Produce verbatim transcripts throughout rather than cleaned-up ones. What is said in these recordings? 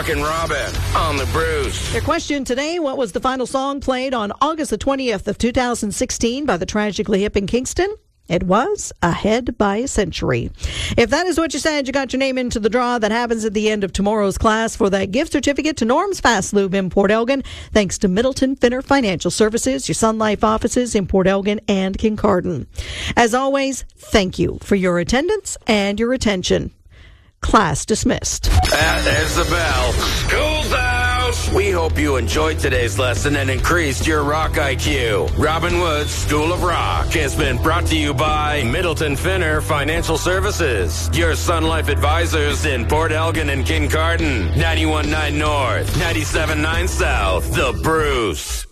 Rockin' Robin on the Bruce. Your question today, what was the final song played on August the twentieth of two thousand sixteen by the Tragically Hip in Kingston? It was Ahead by a Century. If that is what you said, you got your name into the draw. That happens at the end of tomorrow's class for that gift certificate to Norm's Fast Lube in Port Elgin, thanks to Middleton Finner Financial Services, your Sun Life offices in Port Elgin and Kincardine. As always, thank you for your attendance and your attention. Class dismissed. Ah, there's the bell. School's out. We hope you enjoyed today's lesson and increased your rock I Q. Robin Wood's School of Rock has been brought to you by Middleton Finner Financial Services, your Sun Life advisors in Port Elgin and Kincardine. ninety-one point nine North, ninety-seven point nine South, The Bruce.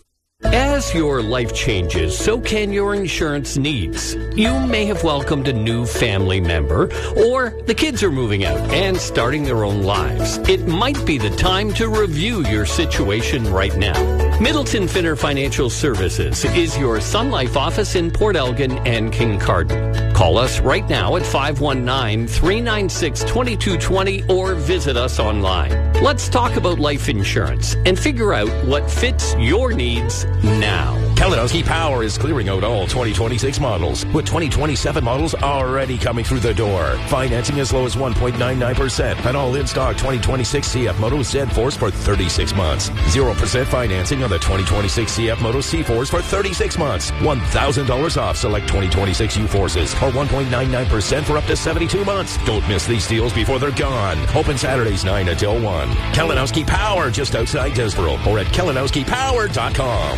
As your life changes, so can your insurance needs. You may have welcomed a new family member, or the kids are moving out and starting their own lives. It might be the time to review your situation right now. Middleton Finner Financial Services is your Sun Life office in Port Elgin and Kincardine. Call us right now at five one nine, three nine six, two two two zero or visit us online. Let's talk about life insurance and figure out what fits your needs now. Kalinowski Power is clearing out all twenty twenty-six models, with twenty twenty-seven models already coming through the door. Financing as low as one point nine nine percent on all in-stock twenty twenty-six C F Moto Z-Force for thirty-six months. zero percent financing on the twenty twenty-six C F Moto C-Force for thirty-six months. one thousand dollars off select twenty twenty-six U-Forces, or one point nine nine percent for up to seventy-two months. Don't miss these deals before they're gone. Open Saturdays nine until one. Kalinowski Power, just outside Desborough, or at kalinowski power dot com.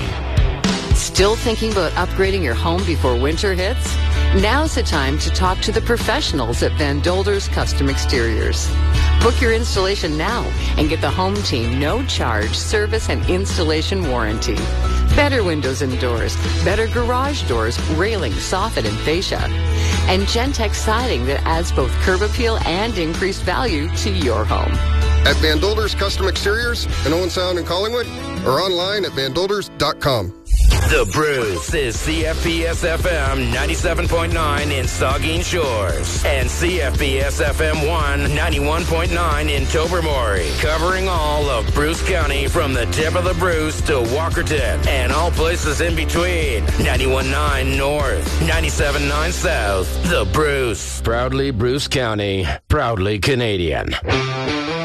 Still thinking about upgrading your home before winter hits? Now's the time to talk to the professionals at Van Dolder's Custom Exteriors. Book your installation now and get the home team no-charge service and installation warranty. Better windows and doors, better garage doors, railing, soffit, and fascia. And Gentex siding that adds both curb appeal and increased value to your home. At Van Dolder's Custom Exteriors in Owen Sound and Collingwood, or online at van dolders dot com. The Bruce is C F P S F M ninety-seven point nine in Saugeen Shores and C F P S F M one ninety-one point nine in Tobermory, covering all of Bruce County from the tip of the Bruce to Walkerton and all places in between. ninety-one point nine North, ninety-seven point nine South. The Bruce. Proudly Bruce County, proudly Canadian.